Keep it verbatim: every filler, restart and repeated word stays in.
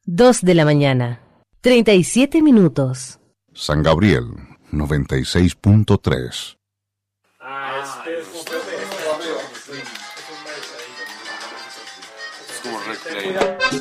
Dos de la mañana, treinta y siete minutos. San Gabriel, noventa y seis punto tres. Ah, es, es, es como replay.